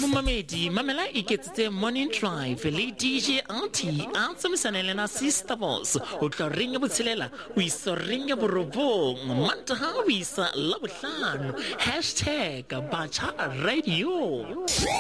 Mamedi, Mamela iketsitse Morning Drive le DJ Auntie a tsamaisana na Sister Boss o tla ringa botshelela o iso ringa borobong mantaha o isa la bohlano #Bacha Radio.